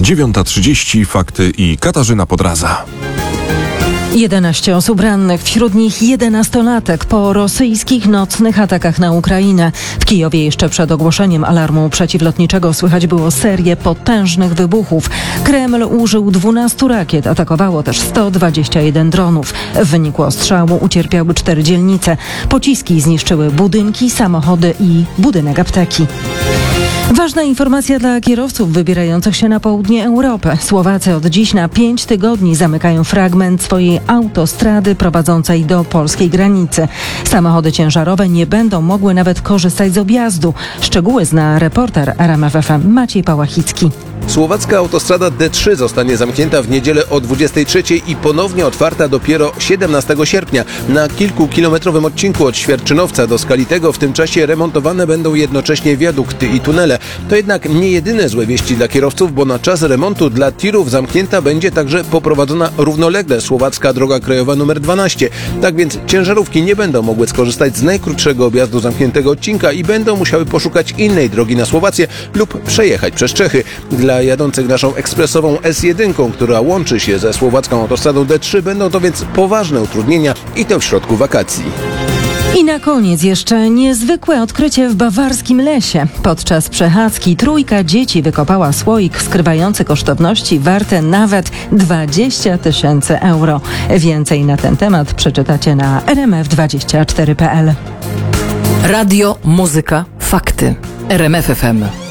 9:30 fakty i Katarzyna Podraza. 11 osób rannych, wśród nich 11-latek po rosyjskich nocnych atakach na Ukrainę. W Kijowie jeszcze przed ogłoszeniem alarmu przeciwlotniczego słychać było serię potężnych wybuchów. Kreml użył 12 rakiet, atakowało też 121 dronów. W wyniku ostrzału ucierpiały 4 dzielnice. Pociski zniszczyły budynki, samochody i budynek apteki. Ważna informacja dla kierowców wybierających się na południe Europy. Słowacy od dziś na 5 tygodni zamykają fragment swojej autostrady prowadzącej do polskiej granicy. Samochody ciężarowe nie będą mogły nawet korzystać z objazdu. Szczegóły zna reporter RMF FM Maciej Pałachicki. Słowacka autostrada D3 zostanie zamknięta w niedzielę o 23 i ponownie otwarta dopiero 17 sierpnia. Na kilkukilometrowym odcinku od Świerczynowca do Skalitego w tym czasie remontowane będą jednocześnie wiadukty i tunele. To jednak nie jedyne złe wieści dla kierowców, bo na czas remontu dla tirów zamknięta będzie także poprowadzona równolegle słowacka droga krajowa nr 12. Tak więc ciężarówki nie będą mogły skorzystać z najkrótszego objazdu zamkniętego odcinka i będą musiały poszukać innej drogi na Słowację lub przejechać przez Czechy. Dla jadących naszą ekspresową S1, która łączy się ze słowacką autostradą D3, będą to więc poważne utrudnienia i to w środku wakacji. I na koniec jeszcze niezwykłe odkrycie w bawarskim lesie. Podczas przechadzki trójka dzieci wykopała słoik skrywający kosztowności warte nawet 20 000 euro. Więcej na ten temat przeczytacie na rmf24.pl. Radio, muzyka, fakty. RMF FM.